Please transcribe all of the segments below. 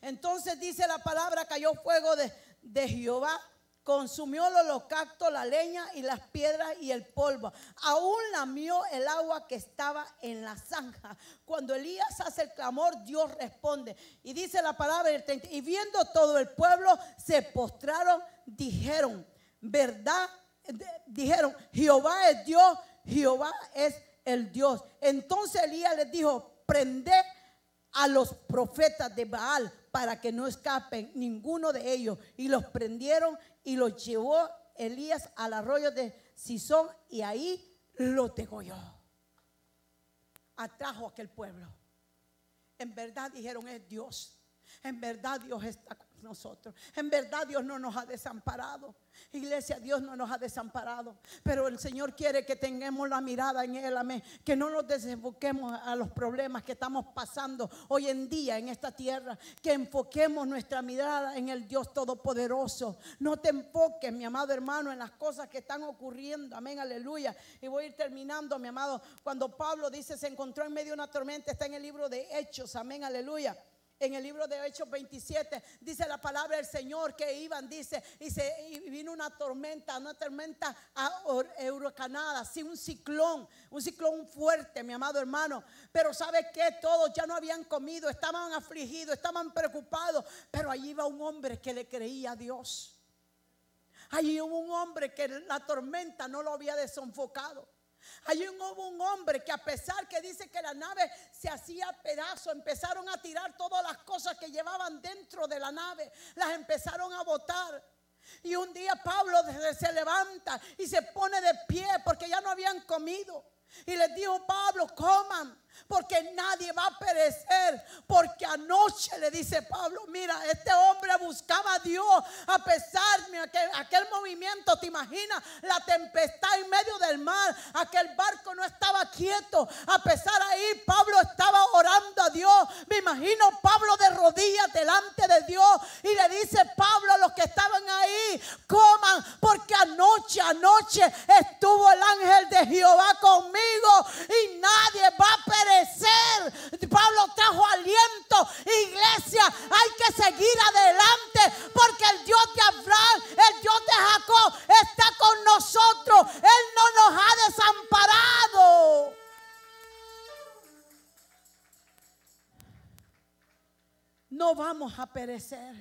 Entonces dice la palabra: cayó fuego de Jehová, consumió el holocausto, la leña y las piedras y el polvo. Aún lamió el agua que estaba en la zanja. Cuando Elías hace el clamor, Dios responde. Y dice la palabra en el 30, y viendo todo el pueblo, se postraron, dijeron, ¿verdad? Dijeron, Jehová es Dios, Jehová es el Dios. Entonces Elías les dijo: prended a los profetas de Baal para que no escapen ninguno de ellos. Y los prendieron y los llevó Elías al arroyo de Sison, y ahí lo degolló. Atrajo a aquel pueblo. En verdad dijeron: es Dios. En verdad Dios está con nosotros. En verdad Dios no nos ha desamparado. Iglesia, Dios no nos ha desamparado, pero el Señor quiere que tengamos la mirada en Él, amén. Que no nos desenfoquemos a los problemas que estamos pasando hoy en día en esta tierra. Que enfoquemos nuestra mirada en el Dios Todopoderoso. No te enfoques, mi amado hermano, en las cosas que están ocurriendo, amén, aleluya. Y voy a ir terminando, mi amado. Cuando Pablo dice se encontró en medio de una tormenta, está en el libro de Hechos, amén, aleluya. En el libro de Hechos 27 dice la palabra del Señor que iban, dice, y vino una tormenta huracanada, así un ciclón fuerte, mi amado hermano. Pero ¿sabe qué? Todos ya no habían comido, estaban afligidos, estaban preocupados. Pero allí iba un hombre que le creía a Dios. Allí hubo un hombre que la tormenta no lo había desenfocado. Allí hubo un hombre que, a pesar que dice que la nave se hacía pedazos, empezaron a tirar todas las cosas que llevaban dentro de la nave, las empezaron a botar. Y un día Pablo se levanta y se pone de pie porque ya no habían comido. Y les dijo: Pablo, coman, porque nadie va a perecer. Porque anoche, le dice Pablo, mira, este hombre buscaba a Dios. A pesar de aquel movimiento, te imaginas la tempestad en medio del mar. Aquel barco no estaba quieto. A pesar ahí, Pablo estaba orando a Dios. Me imagino Pablo de rodillas delante de Dios. Y le dice Pablo a los que estaban ahí: coman, porque anoche estuvo el ángel de Jehová conmigo y nadie va a perecer. Pablo trajo aliento. Iglesia, hay que seguir adelante, porque el Dios de Abraham, el Dios de Jacob está con nosotros. Él no nos ha desamparado. No vamos a perecer,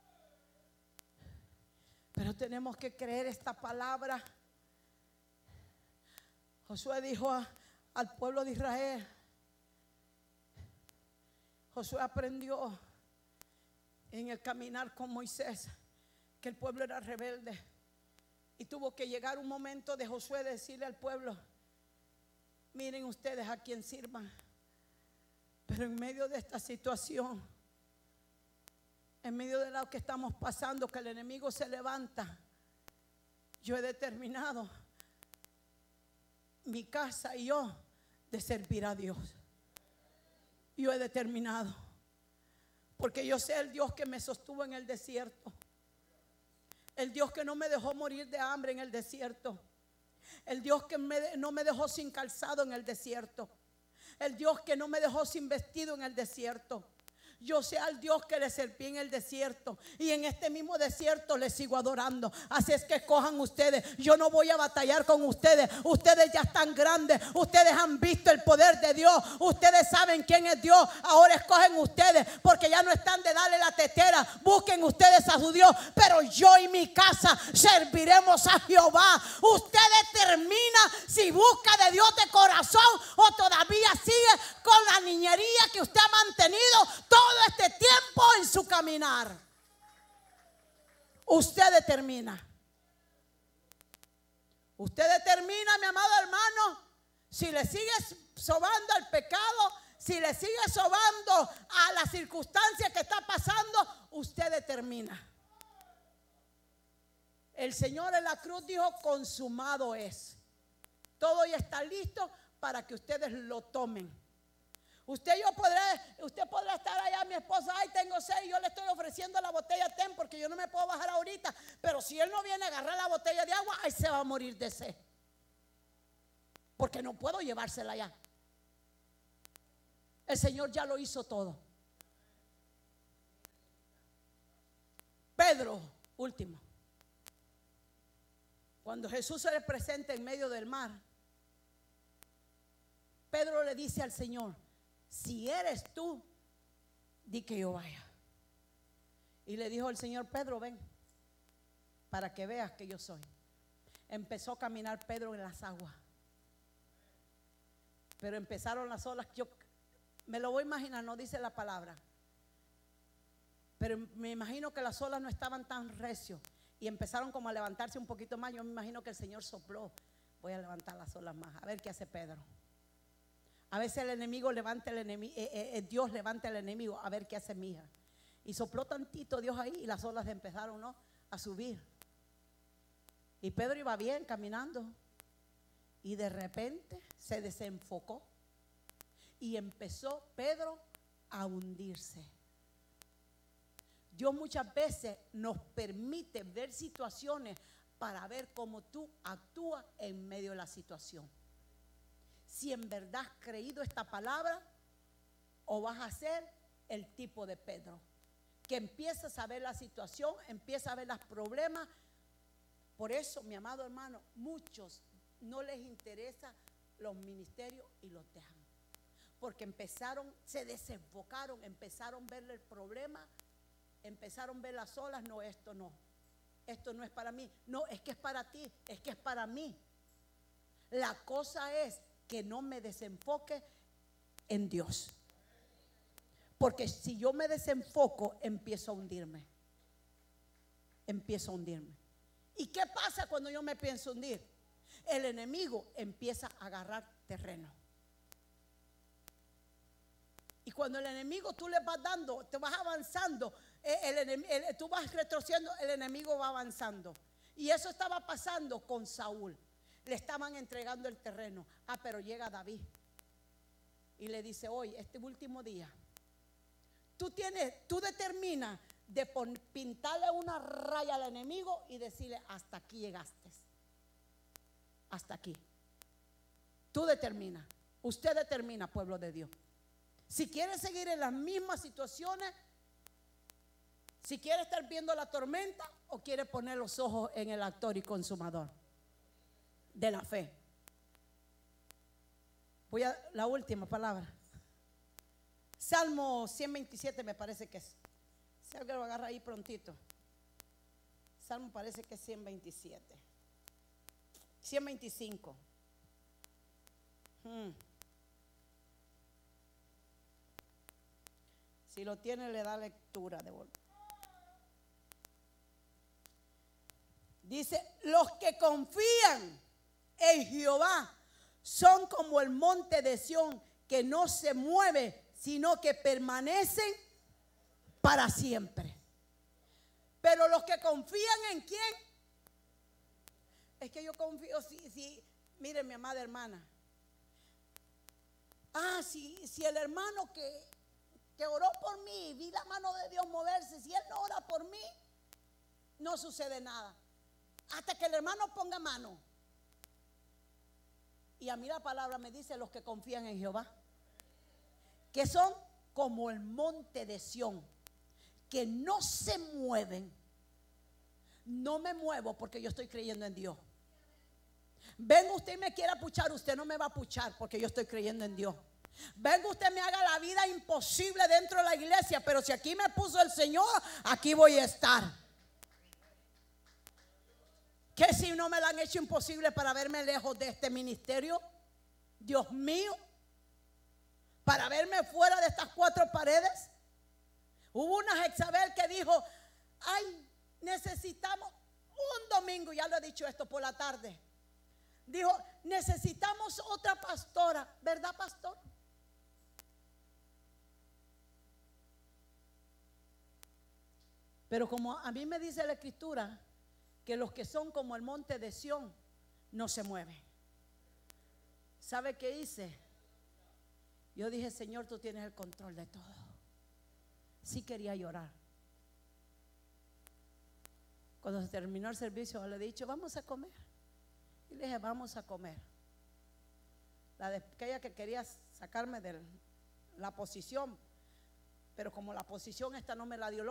pero tenemos que creer esta palabra. Josué dijo al pueblo de Israel, Josué aprendió en el caminar con Moisés que el pueblo era rebelde, y tuvo que llegar un momento de Josué decirle al pueblo: miren ustedes a quién sirvan, pero en medio de esta situación, en medio de lo que estamos pasando, que el enemigo se levanta, yo he determinado, mi casa y yo, de servir a Dios. Yo he determinado, porque yo sé el Dios que me sostuvo en el desierto, el Dios que no me dejó morir de hambre en el desierto, el Dios que no me dejó sin calzado en el desierto, el Dios que no me dejó sin vestido en el desierto. Yo sé al Dios que le serví en el desierto, y en este mismo desierto le sigo adorando. Así es que escojan ustedes. Yo no voy a batallar con ustedes. Ustedes ya están grandes. Ustedes han visto el poder de Dios. Ustedes saben quién es Dios. Ahora escogen ustedes, porque ya no están de darle la tetera. Busquen ustedes a su Dios. Pero yo y mi casa serviremos a Jehová. Usted determina si busca de Dios de corazón o todavía sigue con la niñería que usted ha mantenido todo este tiempo en su caminar. Usted determina. Usted determina, mi amado hermano, si le sigues sobando al pecado, si le sigues sobando a las circunstancias que está pasando. Usted determina. El Señor en la cruz dijo: consumado es. Todo ya está listo para que ustedes lo tomen. Usted podrá estar allá, mi esposa: ay, tengo sed, y yo le estoy ofreciendo la botella, ten, porque yo no me puedo bajar ahorita. Pero si él no viene a agarrar la botella de agua, ahí se va a morir de sed, porque no puedo llevársela allá. El Señor ya lo hizo todo. Pedro, último, cuando Jesús se le presenta en medio del mar, Pedro le dice al Señor: si eres tú, di que yo vaya. Y le dijo el Señor: Pedro, ven, para que veas que yo soy. Empezó a caminar Pedro en las aguas, pero empezaron las olas. Yo me lo voy a imaginar, no dice la palabra, pero me imagino que las olas no estaban tan recios y empezaron como a levantarse un poquito más. Yo me imagino que el Señor sopló: voy a levantar las olas más, a ver qué hace Pedro. A veces el enemigo levanta el enemigo, Dios levanta el enemigo, a ver qué hace mi hija. Y sopló tantito Dios ahí y las olas empezaron, ¿no?, a subir. Y Pedro iba bien caminando y de repente se desenfocó y empezó Pedro a hundirse. Dios muchas veces nos permite ver situaciones para ver cómo tú actúas en medio de la situación. Si en verdad has creído esta palabra o vas a ser el tipo de Pedro, que empiezas a ver la situación, empiezas a ver los problemas. Por eso, mi amado hermano, muchos no les interesa los ministerios y los dejan, porque empezaron, se desenfocaron, empezaron a ver el problema, empezaron a ver las olas. No, esto no es para mí. No, es que es para ti, es que es para mí. La cosa es que no me desenfoque en Dios, porque si yo me desenfoco, empiezo a hundirme. ¿Y qué pasa cuando yo me pienso hundir? El enemigo empieza a agarrar terreno. Y cuando el enemigo tú le vas dando, te vas avanzando, tú vas retrocediendo, el enemigo va avanzando. Y eso estaba pasando con Saúl. Le estaban entregando el terreno. Pero llega David y le dice: hoy, este último día, tú determinas de pintarle una raya al enemigo y decirle: hasta aquí llegaste, hasta aquí. Tú determinas, usted determina, pueblo de Dios, si quiere seguir en las mismas situaciones, si quiere estar viendo la tormenta o quiere poner los ojos en el autor y consumador de la fe. Voy a la última palabra. Salmo 127 me parece que es. Si alguien lo agarra ahí prontito. Salmo parece que es 127. 125. Si lo tiene, le da lectura de vuelta. Dice: los que confían en Jehová son como el monte de Sión, que no se mueve, sino que permanecen para siempre. Pero los que confían en ¿quién? Es que yo confío, miren, mi amada hermana. Si el hermano que oró por mí, vi la mano de Dios moverse, si él no ora por mí, no sucede nada. Hasta que el hermano ponga mano. Y a mí la palabra me dice: los que confían en Jehová, que son como el monte de Sión, que no se mueven. No me muevo porque yo estoy creyendo en Dios. Venga usted y me quiera puchar, usted no me va a puchar porque yo estoy creyendo en Dios. Venga usted, me haga la vida imposible dentro de la iglesia, pero si aquí me puso el Señor, aquí voy a estar. Que si no me la han hecho imposible para verme lejos de este ministerio, Dios mío, para verme fuera de estas cuatro paredes. Hubo una Jezabel que dijo: necesitamos un domingo, ya lo he dicho esto por la tarde, dijo: necesitamos otra pastora, ¿verdad, pastor? Pero como a mí me dice la escritura que los que son como el monte de Sión no se mueven. ¿Sabe qué hice? Yo dije: Señor, tú tienes el control de todo. Sí quería llorar. Cuando se terminó el servicio, le he dicho: vamos a comer. Y le dije: vamos a comer. Aquella que quería sacarme de la posición, pero como la posición esta no me la dio